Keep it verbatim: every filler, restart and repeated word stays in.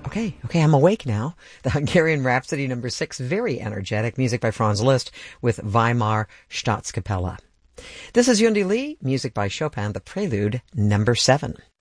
Okay, okay, I'm awake now. The Hungarian Rhapsody number six, very energetic, music by Franz Liszt with Weimar Staatskapelle. This is Yundi Lee, music by Chopin, the Prelude number seven.